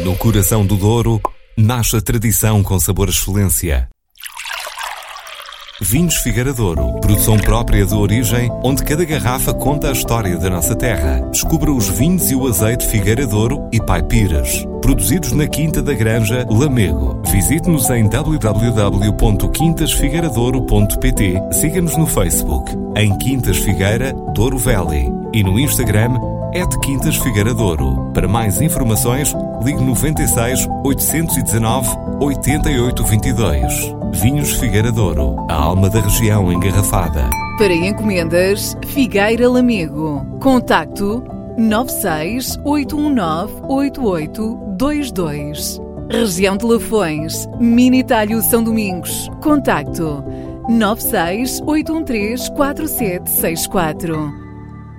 No coração do Douro, nasce a tradição com sabor excelência. Vinhos Figueira Douro, produção própria de origem, onde cada garrafa conta a história da nossa terra. Descubra os vinhos e o azeite Figueira Douro e Pai Pires, produzidos na Quinta da Granja, Lamego. Visite-nos em www.quintasfigueiradouro.pt. Siga-nos no Facebook, em Quintas Figueira Douro Valley, e no Instagram, @Quintas Figueira Douro. Para mais informações, ligue 96 819 8822. Vinhos Figueira Douro, a alma da região engarrafada. Para encomendas, Figueira Lamego. Contacto 96 819 8822. Região de Lafões, Mini Talho São Domingos. Contacto 96 813 4764.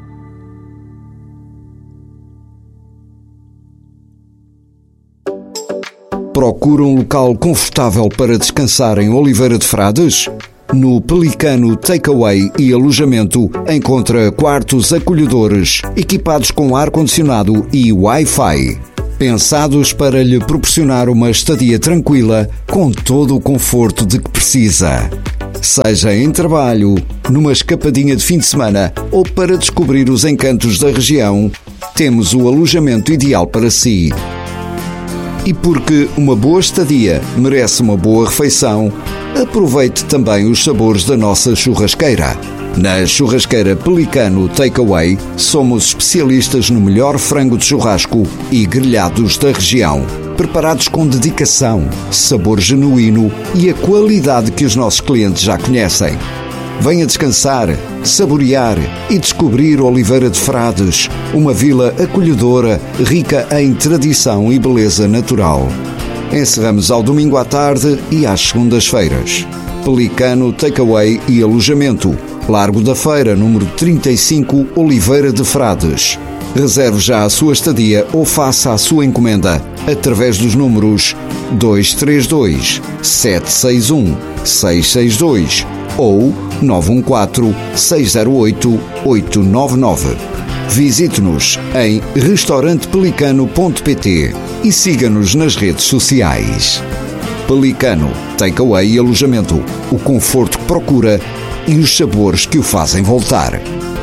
Procura um local confortável para descansar em Oliveira de Frades? No Pelicano Takeaway e Alojamento encontra quartos acolhedores, equipados com ar-condicionado e Wi-Fi. Pensados para lhe proporcionar uma estadia tranquila, com todo o conforto de que precisa. Seja em trabalho, numa escapadinha de fim de semana ou para descobrir os encantos da região, temos o alojamento ideal para si. E porque uma boa estadia merece uma boa refeição, aproveite também os sabores da nossa churrasqueira. Na Churrasqueira Pelicano Takeaway, somos especialistas no melhor frango de churrasco e grelhados da região. Preparados com dedicação, sabor genuíno e a qualidade que os nossos clientes já conhecem. Venha descansar, saborear e descobrir Oliveira de Frades, uma vila acolhedora, rica em tradição e beleza natural. Encerramos ao domingo à tarde e às segundas-feiras. Pelicano Takeaway e Alojamento, Largo da Feira, número 35, Oliveira de Frades. Reserve já a sua estadia ou faça a sua encomenda através dos números 232 761 662 ou 914 608 899. Visite-nos em restaurantepelicano.pt e siga-nos nas redes sociais. Pelicano Takeaway e Alojamento, o conforto que procura e os sabores que o fazem voltar.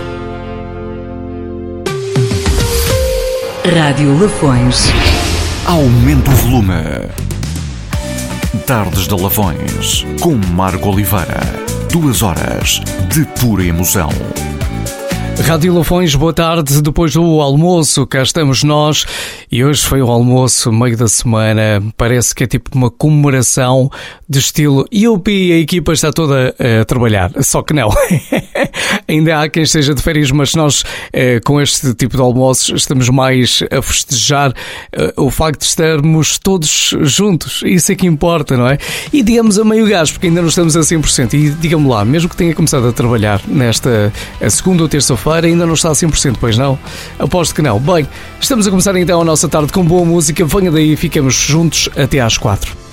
Rádio Lafões. Aumente o volume. Tardes de Lafões, com Marco Oliveira. 2 horas de pura emoção. Rádio Lafões, boa tarde. Depois do almoço, cá estamos nós. E hoje foi o almoço, meio da semana. Parece que é tipo uma comemoração de estilo IUP, a equipa está toda a trabalhar. Só que não. Ainda há quem esteja de férias, mas nós, com este tipo de almoços, estamos mais a festejar o facto de estarmos todos juntos. Isso é que importa, não é? E digamos a meio gás, porque ainda não estamos a 100%. E digamos lá, mesmo que tenha começado a trabalhar nesta a segunda ou terça-feira, ainda não está a 100%, pois não? Aposto que não. Bem, estamos a começar então a nossa tarde com boa música. Venha daí, ficamos juntos até às 4.